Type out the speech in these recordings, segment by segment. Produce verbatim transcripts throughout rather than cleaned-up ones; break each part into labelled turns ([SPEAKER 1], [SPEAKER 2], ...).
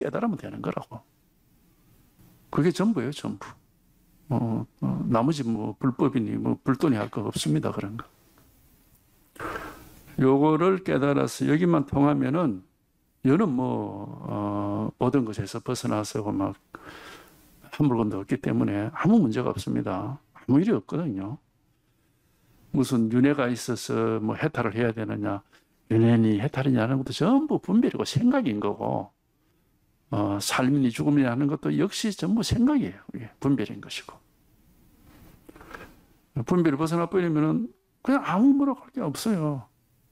[SPEAKER 1] 깨달으면 되는 거라고. 그게 전부예요, 전부. 어, 어, 나머지 뭐 불법이니 뭐 불돈이 할 거 없습니다, 그런 거. 요거를 깨달아서 여기만 통하면은 여는 뭐 어, 모든 것에서 벗어나서 막 한 물건도 없기 때문에 아무 문제가 없습니다. 아무 일이 없거든요. 무슨 윤회가 있어서 뭐 해탈을 해야 되느냐, 윤회니 해탈이냐는 것도 전부 분별이고 생각인 거고, 어, 삶이니 죽음이니 하는 것도 역시 전부 생각이에요. 이게 분별인 것이고. 분별을 벗어나 버리면은 그냥 아무 뭐라고 할 게 없어요.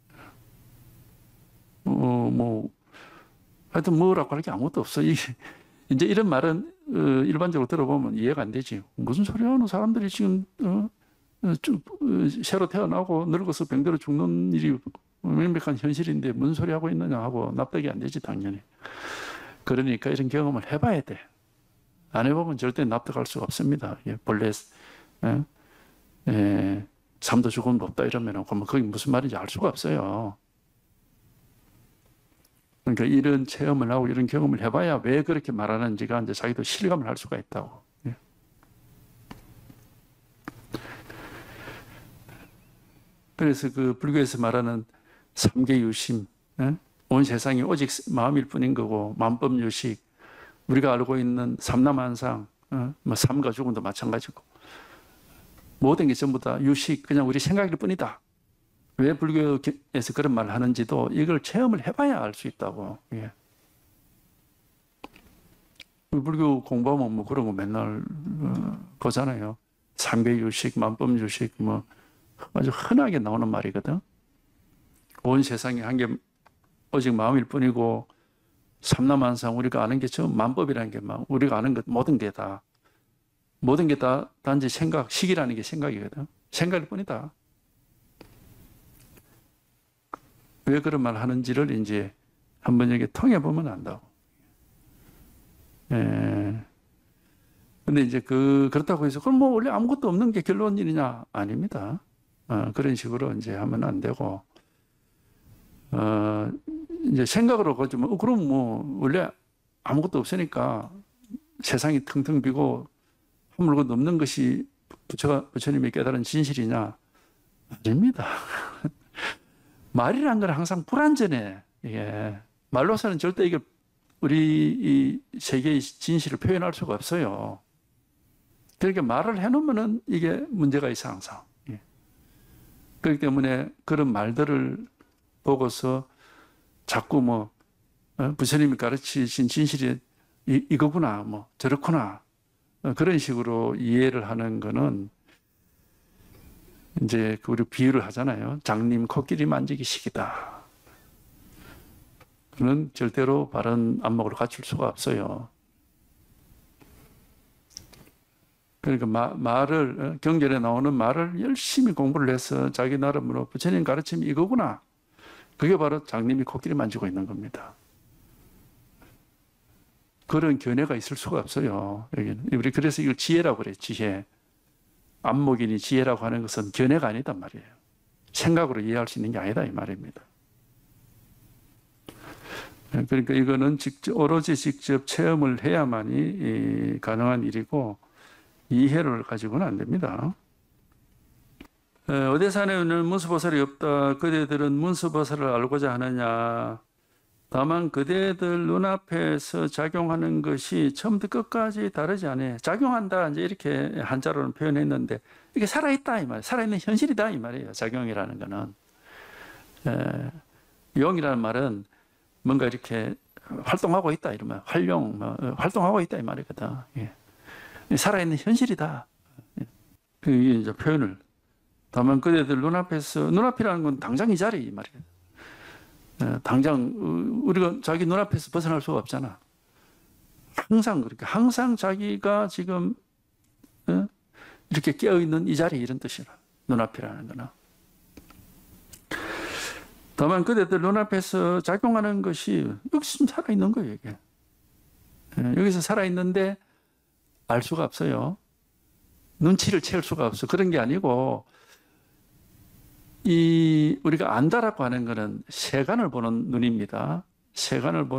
[SPEAKER 1] 어, 뭐, 하여튼 뭐라고 할 게 아무것도 없어. 이게, 이제 이런 말은, 어, 일반적으로 들어보면 이해가 안 되지. 무슨 소리 하는 사람들이 지금, 어, 어, 쭉, 어, 새로 태어나고 늙어서 병들어 죽는 일이 명백한 현실인데 무슨 소리 하고 있느냐 하고 납득이 안 되지, 당연히. 그러니까 이런 경험을 해봐야 돼. 안 해보면 절대 납득할 수가 없습니다. 예, 본래, 예, 예, 삶도 죽음도 없다 이러면, 그러면 그게 무슨 말인지 알 수가 없어요. 그러니까 이런 체험을 하고 이런 경험을 해봐야 왜 그렇게 말하는지가 이제 자기도 실감을 할 수가 있다고. 예. 그래서 그 불교에서 말하는 삼계유심, 예? 온 세상이 오직 마음일 뿐인 거고, 만법유식, 우리가 알고 있는 삼남한상, 어? 뭐 삶과 죽음도 마찬가지고, 모든 게 전부 다 유식, 그냥 우리 생각일 뿐이다. 왜 불교에서 그런 말을 하는지도 이걸 체험을 해봐야 알 수 있다고. 예. 불교 공부하면 뭐 그런 거 맨날 어, 보잖아요. 삼계유식, 만법유식, 뭐 아주 흔하게 나오는 말이거든. 온 세상이 한 게 오직 마음일 뿐이고, 삼남한상 우리가 아는 게 저 만법이라는 게 막 우리가 아는 것 모든 게 다 모든 게 다 단지 생각, 식이라는 게 생각이거든. 생각일 뿐이다. 왜 그런 말 하는지를 이제 한번 여기 통해 보면 안다고. 예. 근데 이제 그, 그렇다고 해서, 그럼 뭐 원래 아무것도 없는 게 결론이냐? 아닙니다. 어, 그런 식으로 이제 하면 안 되고, 어, 이제 생각으로 거주면, 어, 그럼 뭐 원래 아무것도 없으니까 세상이 텅텅 비고 한 물건도 없는 것이 부처가, 부처님이 깨달은 진실이냐? 아닙니다. 말이란 건 항상 불완전해. 이게 말로서는 절대 이게 우리 이 세계의 진실을 표현할 수가 없어요. 그렇게 말을 해놓으면은 이게 문제가 있어, 항상. 예. 그렇기 때문에 그런 말들을 보고서 자꾸 뭐, 어? 부처님이 가르치신 진실이 이, 이거구나, 뭐, 저렇구나. 어, 그런 식으로 이해를 하는 거는 이제 우리 비유를 하잖아요. 장님 코끼리 만지기 식이다. 그는 절대로 바른 안목으로 갖출 수가 없어요. 그러니까 마, 말을, 경전에 나오는 말을 열심히 공부를 해서 자기 나름으로 부처님 가르침이 이거구나. 그게 바로 장님이 코끼리 만지고 있는 겁니다. 그런 견해가 있을 수가 없어요. 여기는. 우리 그래서 이걸 지혜라고 그래요. 지혜. 안목이니 지혜라고 하는 것은 견해가 아니단 말이에요. 생각으로 이해할 수 있는 게 아니다 이 말입니다. 그러니까 이거는 직접, 오로지 직접 체험을 해야만이 가능한 일이고, 이해를 가지고는 안 됩니다. 어대산에는 문수보살이 없다. 그대들은 문수보살을 알고자 하느냐. 다만 그대들 눈앞에서 작용하는 것이 처음부터 끝까지 다르지 않아요. 작용한다 이제 이렇게 한자로는 표현했는데, 이게 살아있다 이 말이에요. 살아있는 현실이다 이 말이에요. 작용이라는 거는. 에, 용이라는 말은 뭔가 이렇게 활동하고 있다 이러면 활용, 뭐, 활동하고 있다 이 말이거든. 예. 살아있는 현실이다. 그게 이제 표현을. 다만 그대들 눈앞에서, 눈앞이라는 건 당장 이 자리 이 말이에요. 당장 우리가 자기 눈앞에서 벗어날 수가 없잖아. 항상 그렇게 항상 자기가 지금 이렇게 깨어있는 이 자리 이런 뜻이라. 눈앞이라는 거는. 다만 그대들 눈앞에서 작용하는 것이 여기서 좀 살아있는 거예요. 이게. 여기서 살아있는데 알 수가 없어요. 눈치를 채울 수가 없어. 그런 게 아니고 이 우리가 안다라고 하는 것은 세간을 보는 눈입니다. 세간을 보는